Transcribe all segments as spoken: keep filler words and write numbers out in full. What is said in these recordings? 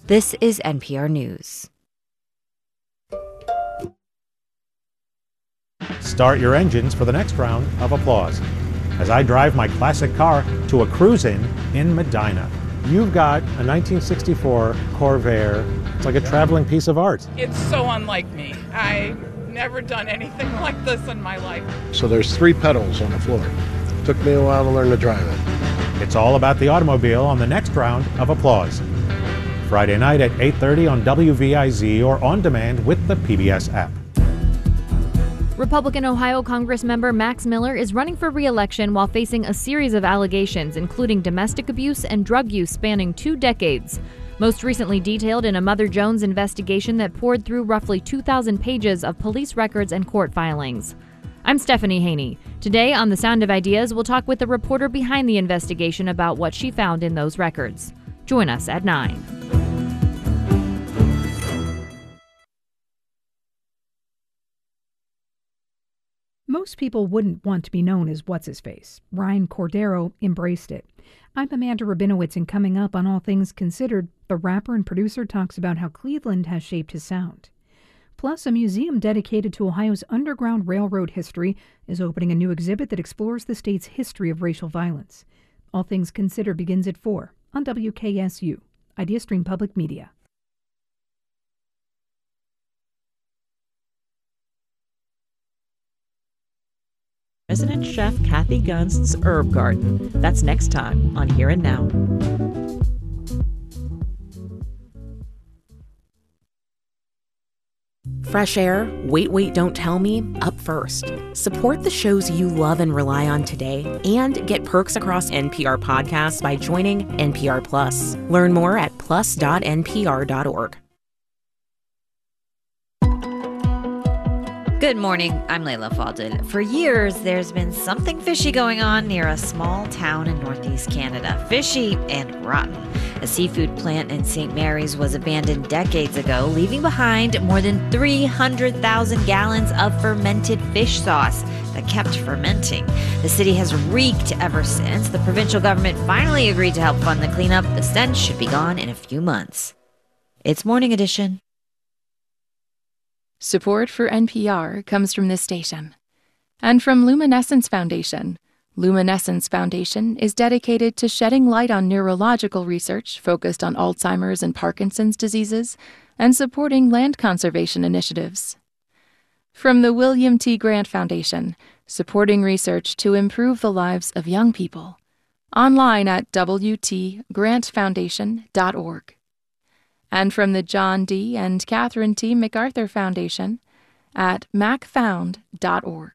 This is N P R News. Start your engines for the next round of applause as I drive my classic car to a cruise-in in Medina. You've got a nineteen sixty-four Corvair. It's like a traveling piece of art. It's so unlike me. I've never done anything like this in my life. So there's three pedals on the floor. Took me a while to learn to drive it. It's all about the automobile on the next round of applause. Friday night at eight thirty on W V I Z or on demand with the P B S app. Republican Ohio Congressmember Max Miller is running for re-election while facing a series of allegations, including domestic abuse and drug use spanning two decades. Most recently detailed in a Mother Jones investigation that poured through roughly two thousand pages of police records and court filings. I'm Stephanie Haney. Today on The Sound of Ideas, we'll talk with the reporter behind the investigation about what she found in those records. Join us at nine. Most people wouldn't want to be known as What's-His-Face. Ryan Cordero embraced it. I'm Amanda Rabinowitz, and coming up on All Things Considered, the rapper and producer talks about how Cleveland has shaped his sound. Plus, a museum dedicated to Ohio's Underground Railroad history is opening a new exhibit that explores the state's history of racial violence. All Things Considered begins at four on W K S U, IdeaStream Public Media. Resident Chef Kathy Gunst's Herb Garden. That's next time on Here and Now. Fresh air, Wait, Wait, Don't Tell Me, up first. Support the shows you love and rely on today and get perks across N P R podcasts by joining N P R Plus. Learn more at plus dot n p r dot org. Good morning, I'm Layla Fadel. For years, there's been something fishy going on near a small town in northeast Canada. Fishy and rotten. A seafood plant in Saint Mary's was abandoned decades ago, leaving behind more than three hundred thousand gallons of fermented fish sauce that kept fermenting. The city has reeked ever since. The provincial government finally agreed to help fund the cleanup. The stench should be gone in a few months. It's Morning Edition. Support for N P R comes from this station and from Luminescence Foundation. Luminescence Foundation is dedicated to shedding light on neurological research focused on Alzheimer's and Parkinson's diseases and supporting land conservation initiatives. From the William T. Grant Foundation, supporting research to improve the lives of young people. Online at w t grant foundation dot org. And from the John D. and Catherine T. MacArthur Foundation at mac found dot org.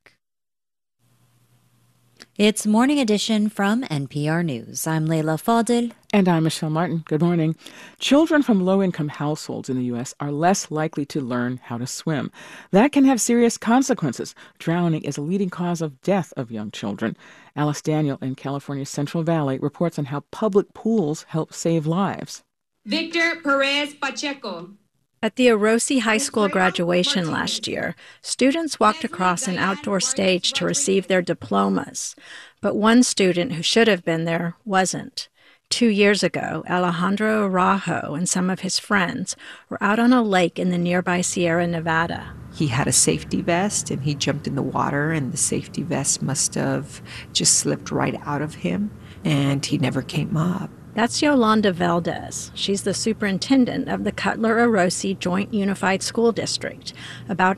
It's Morning Edition from N P R News. I'm Layla Fadel. And I'm Michelle Martin. Good morning. Children from low-income households in the U S are less likely to learn how to swim. That can have serious consequences. Drowning is a leading cause of death of young children. Alice Daniel in California's Central Valley reports on how public pools help save lives. Victor Perez Pacheco. At the Orosi High School graduation last year, students walked across an outdoor stage to receive their diplomas. But one student who should have been there wasn't. Two years ago, Alejandro Araujo and some of his friends were out on a lake in the nearby Sierra Nevada. He had a safety vest and he jumped in the water, and the safety vest must have just slipped right out of him, and he never came up. That's Yolanda Valdez. She's the superintendent of the Cutler-Orosi Joint Unified School District. About